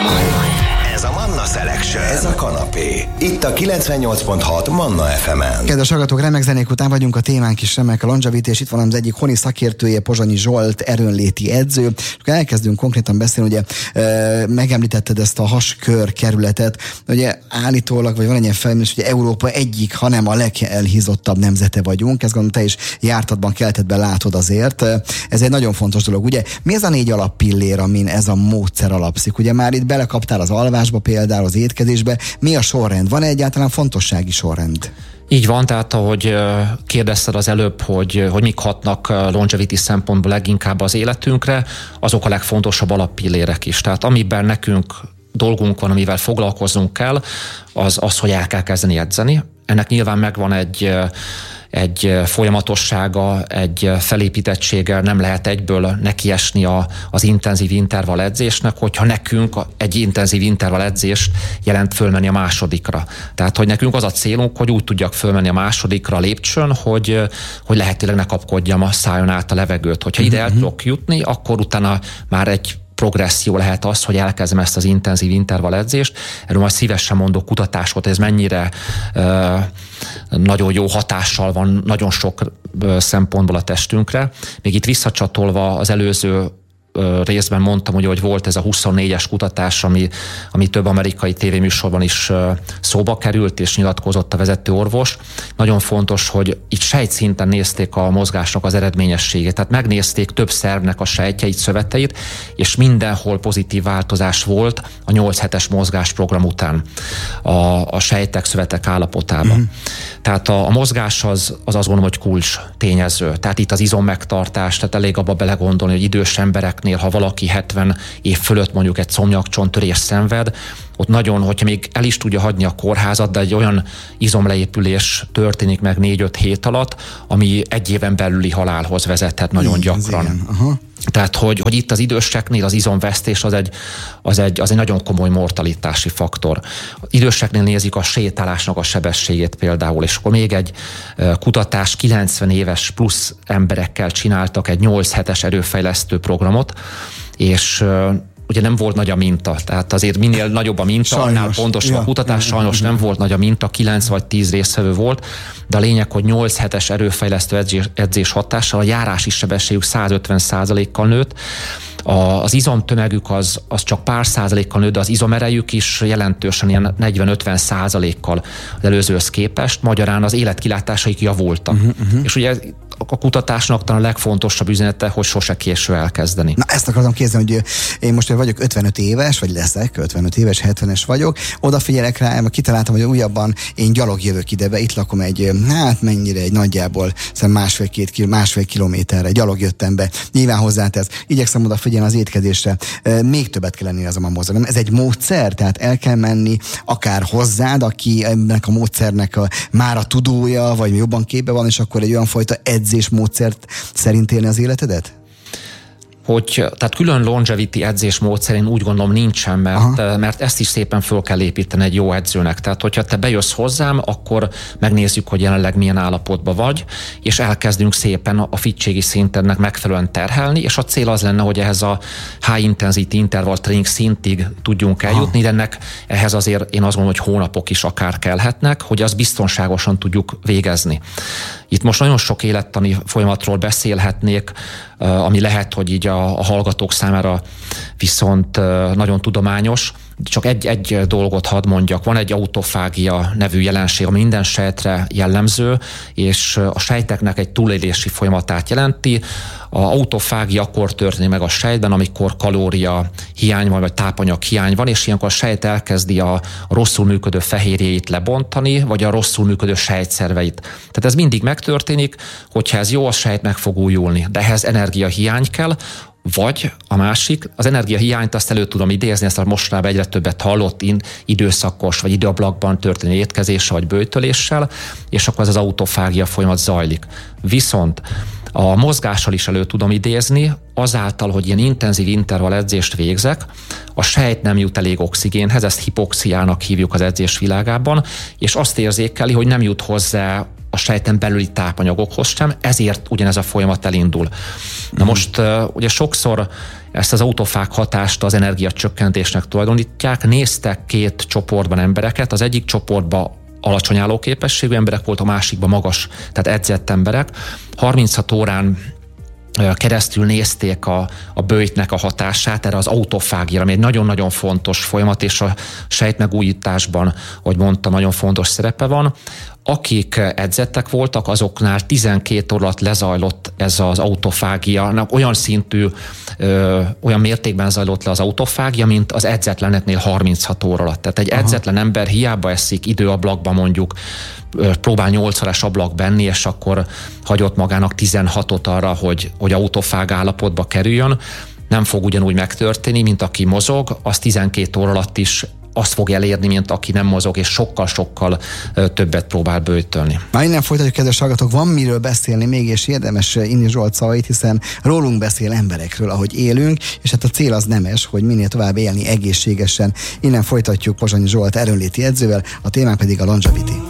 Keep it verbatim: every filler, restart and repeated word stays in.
Ez a Manna Selection. Ez a kanapé. Itt a kilencvennyolc pont hat Manna ef emen. Kedves hallgatók, remek zenék után vagyunk, a témánk is remek, a longevity, és itt van az egyik honi szakértője, Pozsonyi Zsolt, erőnléti edző. És akkor elkezdünk konkrétan beszélni, ugye e, megemlítetted ezt a haskör kerületet, ugye állítólag, vagy van egy ilyen felmérés, hogy Európa egyik, hanem a legelhízottabb nemzete vagyunk. Ezt gondolom, te is jártatban, keltetben látod azért. Ez egy nagyon fontos dolog, ugye? Mi ez a négy alappillér, amin ez a módszer alapszik? Ugye már itt belekaptál az alvásba, például az étkezésbe. Mi a sorrend? Van-e egyáltalán fontossági sorrend? Így van, tehát ahogy kérdezted az előbb, hogy, hogy mik hatnak longevity szempontból leginkább az életünkre, azok a legfontosabb alappillérek is. Tehát amiben nekünk dolgunk van, amivel foglalkoznunk kell, az az, hogy el kell kezdeni edzeni. Ennek nyilván megvan egy egy folyamatossága, egy felépítettsége, nem lehet egyből nekiesni a, az intenzív intervall edzésnek, hogyha nekünk egy intenzív intervall edzést jelent fölmenni a másodikra. Tehát, hogy nekünk az a célunk, hogy úgy tudjak fölmenni a másodikra a lépcsőn, hogy, hogy lehetőleg ne kapkodjam a szájon át a levegőt. Hogyha ide el tudok jutni, akkor utána már egy progresszió lehet az, hogy elkezdem ezt az intenzív intervall edzést. Erről majd szívesen mondok kutatásokat, ez mennyire uh, nagyon jó hatással van nagyon sok uh, szempontból a testünkre. Még itt visszacsatolva az előző részben mondtam, ugye, hogy volt ez a huszonnégyes kutatás, ami, ami több amerikai tévéműsorban is szóba került, és nyilatkozott a vezető orvos. Nagyon fontos, hogy itt sejtszinten nézték a mozgásnak az eredményességét. Tehát megnézték több szervnek a sejtjeit, szöveteit, és mindenhol pozitív változás volt a nyolc hetes mozgásprogram után a, a sejtek, szövetek állapotában. Mm. Tehát a, a mozgás az, az azt gondolom, hogy kulcs tényező. Tehát itt az izommegtartás, tehát elég abba belegondolni, hogy idős emberek, ha valaki hetven év fölött mondjuk egy szomnyakcsonttörés szenved, ott nagyon, hogyha még el is tudja hagyni a kórházat, de egy olyan izomleépülés történik meg négy-öt hét alatt, ami egy éven belüli halálhoz vezethet nagyon igen, gyakran. Tehát, hogy, hogy itt az időseknél az izomvesztés az egy, az, egy, az egy nagyon komoly mortalitási faktor. Időseknél nézik a sétálásnak a sebességét például, és akkor még egy kutatás, kilencven éves plusz emberekkel csináltak egy nyolc hetes erőfejlesztő programot, és ugye nem volt nagy a minta, tehát azért minél nagyobb a minta, sajnos, annál pontosabb ja, a kutatás, ja, sajnos ja, nem volt nagy a minta, kilenc vagy tíz résztvevő volt, de a lényeg, hogy nyolc hetes erőfejlesztő edzés, edzés hatással a járási sebességük százötven százalékkal nőtt, a, az izomtömegük az, az csak pár százalékkal nőtt, de az izomerejük is jelentősen ilyen negyven-ötven százalékkal az előzőhöz képest, magyarán az életkilátásaik javultak. Uh-huh, uh-huh. És ugye a kutatásnak talán a legfontosabb üzenete, hogy sose késő elkezdeni. Na, ezt akartam kérdezni, hogy én most vagyok ötvenöt éves, vagy leszek, ötvenöt éves, hetvenes vagyok, odafigyelek rá, kitaláltam, hogy újabban én gyalog jövök ide be, itt lakom egy, hát mennyire, egy nagyjából másfél-két kil, másfél kilométerre, gyalog jöttem be, nyilván hozzátesz, igyekszem odafigyelni az étkezésre, még többet kell lenni azon a mozogni. Ez egy módszer, tehát el kell menni akár hozzád, aki ennek a módszernek a, már a tudója, vagy jobban képbe van, és akkor egy olyan fajta edzésmódszert szerint élni az életedet? Hogy, tehát külön longevity edzésmódszer én úgy gondolom nincsen, mert, mert ezt is szépen föl kell építeni egy jó edzőnek. Tehát, hogyha te bejössz hozzám, akkor megnézzük, hogy jelenleg milyen állapotban vagy, és elkezdünk szépen a fittségi szintennek megfelelően terhelni, és a cél az lenne, hogy ehhez a high intensity interval training szintig tudjunk eljutni, de ennek ehhez azért én azt gondolom, hogy hónapok is akár kellhetnek, hogy azt biztonságosan tudjuk végezni. Itt most nagyon sok élettani folyamatról beszélhetnék, ami lehet, hogy így a, a hallgatók számára viszont nagyon tudományos. Csak egy, egy dolgot hadd mondjak. Van egy autofágia nevű jelenség, ami minden sejtre jellemző, és a sejteknek egy túlélési folyamatát jelenti. A autofágia akkor történik meg a sejtben, amikor kalória hiány van, vagy tápanyag hiány van, és ilyenkor a sejt elkezdi a rosszul működő fehérjéit lebontani, vagy a rosszul működő sejtszerveit. Tehát ez mindig megtörténik, hogyha ez jó, a sejt meg fog újulni. De ehhez energiahiány kell, vagy a másik, az energiahiányt azt elő tudom idézni, ezt a mostanában egyre többet hallott in, időszakos vagy időablakban történő étkezéssel vagy böjtöléssel, és akkor ez az autofágia folyamat zajlik. Viszont a mozgással is elő tudom idézni, azáltal, hogy ilyen intenzív intervall edzést végzek, a sejt nem jut elég oxigénhez, ezt hipoxiának hívjuk az edzés világában, és azt érzékeli, hogy nem jut hozzá a sejten belüli tápanyagokhoz sem, ezért ugyanez a folyamat elindul. Na most ugye sokszor ezt az autofág hatást az energiacsökkentésnek tulajdonítják. Néztek két csoportban embereket, az egyik csoportban alacsony állóképességű emberek volt, a másikban magas, tehát edzett emberek. harminchat órán keresztül nézték a, a böjtnek a hatását erre az autofágiára, ami egy nagyon-nagyon fontos folyamat, és a sejtmegújításban, ahogy mondtam, nagyon fontos szerepe van. Akik edzettek voltak, azoknál tizenkét óra alatt lezajlott ez az autofágia, olyan szintű, ö, olyan mértékben zajlott le az autofágia, mint az edzetleneknél harminchat óra alatt. Tehát egy Aha. edzetlen ember hiába eszik időablakban mondjuk, próbál nyolc órás ablak benni, és akkor hagyott magának tizenhatot arra, hogy, hogy autofág állapotba kerüljön. Nem fog ugyanúgy megtörténni, mint aki mozog, az tizenkét óra alatt is azt fog elérni, mint aki nem mozog, és sokkal-sokkal többet próbál böjtölni. Már innen folytatjuk, kedves hallgatók, van miről beszélni még, és érdemes Inni Zsolt szavait, hiszen rólunk beszél, emberekről, ahogy élünk, és hát a cél az nemes, hogy minél tovább élni egészségesen. Innen folytatjuk Pozsonyi Zsolt erőnléti edzővel, a témán pedig a longevity.